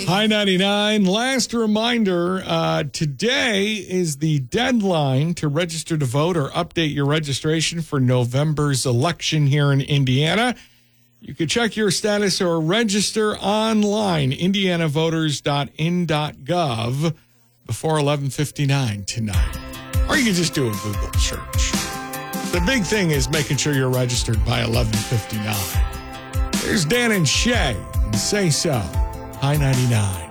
Hi 99. Last reminder, today is the deadline to register to vote or update your registration for November's election here in Indiana. You can check your status or register online, indianavoters.in.gov, before 11:59 tonight. Or you can just do a Google search. The big thing is making sure you're registered by 11:59. There's Dan and Shay, and Say So. Hi 99.